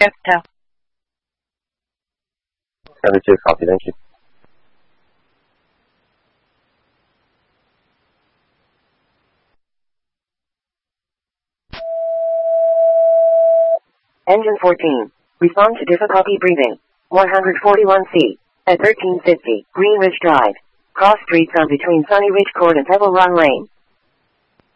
Delta. 76, copy, thank you. Engine 14. Respond to difficulty breathing. 141C. At 1350, Green Ridge Drive. Cross streets on between Sunny Ridge Court and Pebble Run Lane.